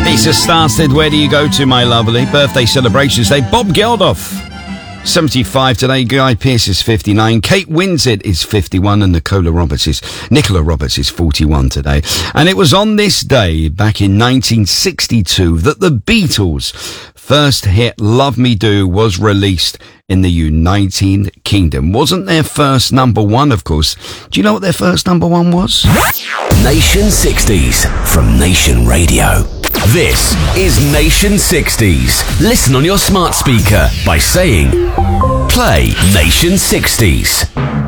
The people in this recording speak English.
Lisa Starsted, where do you go to, my lovely? Birthday celebrations day. Bob Geldof, 75 today. Guy Pearce is 59. Kate Winslet is 51. And Nicola Roberts is 41 today. And it was on this day, back in 1962, that the Beatles' first hit, Love Me Do, was released in the United Kingdom. Wasn't their first number one, of course. Do you know what their first number one was? Nation 60s from Nation Radio. This is Nation 60s. Listen on your smart speaker by saying, play Nation 60s.